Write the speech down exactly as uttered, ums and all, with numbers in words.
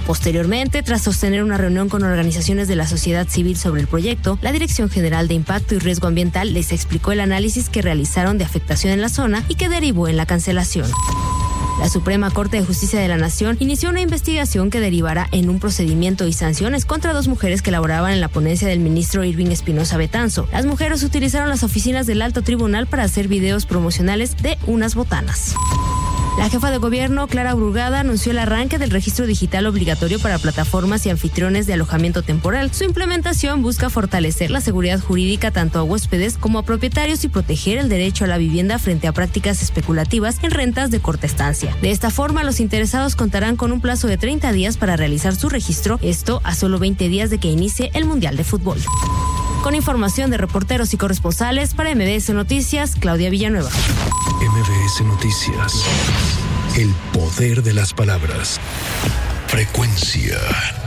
Posteriormente, tras sostener una reunión con organizaciones de la sociedad civil sobre el proyecto, la Dirección General de Impacto y Riesgo Ambiental les explicó el análisis que realizaron de afectación en la zona y que derivó en la cancelación. La Suprema Corte de Justicia de la Nación inició una investigación que derivará en un procedimiento y sanciones contra dos mujeres que laboraban en la ponencia del ministro Irving Espinosa Betanzo. Las mujeres utilizaron las oficinas del Alto Tribunal para hacer videos promocionales de unas botanas. La jefa de gobierno, Clara Brugada, anunció el arranque del registro digital obligatorio para plataformas y anfitriones de alojamiento temporal. Su implementación busca fortalecer la seguridad jurídica tanto a huéspedes como a propietarios y proteger el derecho a la vivienda frente a prácticas especulativas en rentas de corta estancia. De esta forma, los interesados contarán con un plazo de treinta días para realizar su registro, esto a solo veinte días de que inicie el Mundial de Fútbol. Con información de reporteros y corresponsales para M B S Noticias, Claudia Villanueva. M B S Noticias. El poder de las palabras. Frecuencia.